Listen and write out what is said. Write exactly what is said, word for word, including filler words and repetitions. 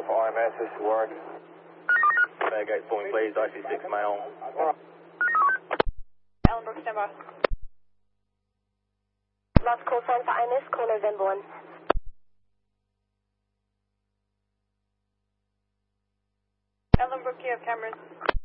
call for I M S, this is Warwick. Fairgate point, please, I C six male. Ellenbrook, stand by. Last call sign for I M S, call November one. Ellenbrook, you have cameras.